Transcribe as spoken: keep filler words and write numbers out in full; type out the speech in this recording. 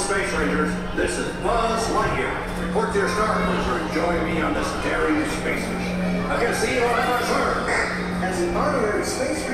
Space Rangers. This is Buzz Lightyear. Report to your star cruiser and join me on this daring space mission. I'm going to see you on our turn. As an honorary space